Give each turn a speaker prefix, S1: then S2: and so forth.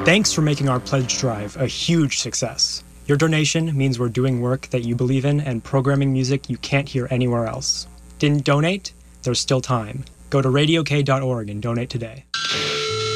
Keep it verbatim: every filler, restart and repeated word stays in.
S1: Thanks for making our pledge drive a huge success. Your donation means we're doing work that you believe in and programming music you can't hear anywhere else. Didn't donate? There's still time. Go to radio k dot org and donate today.